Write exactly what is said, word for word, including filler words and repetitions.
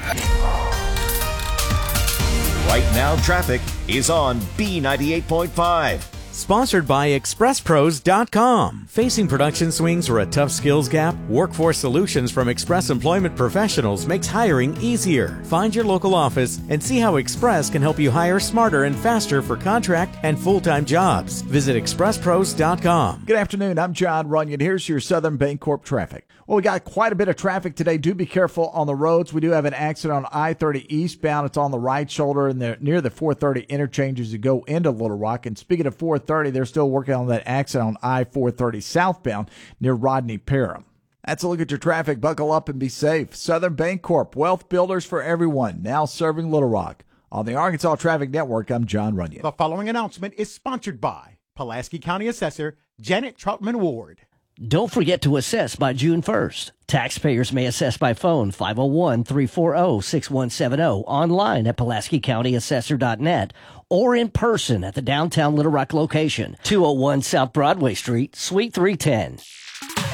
Right now, traffic is on B ninety-eight point five. Sponsored by Express Pros dot com. Facing production swings or a tough skills gap, Workforce Solutions from Express Employment Professionals makes hiring easier. Find your local office and see how Express can help you hire smarter and faster for contract and full-time jobs. Visit Express Pros dot com. Good afternoon. I'm John Runyon. Here's your Southern Bancorp traffic. Well, we got quite a bit of traffic today. Do be careful on the roads. We do have an accident on I thirty eastbound. It's on the right shoulder and they're near the four thirty interchanges that go into Little Rock. And speaking of four thirty, they're still working on that accident on I four thirty southbound near Rodney Parham. That's a look at your traffic. Buckle up and be safe. Southern Bancorp, wealth builders for everyone, now serving Little Rock. On the Arkansas Traffic Network, I'm John Runyon. The following announcement is sponsored by Pulaski County Assessor Janet Troutman Ward. Don't forget to assess by June first. Taxpayers may assess by phone five oh one, three four zero, six one seven zero, online at Pulaski County Assessor dot net, or in person at the downtown Little Rock location, two oh one South Broadway Street, Suite three ten.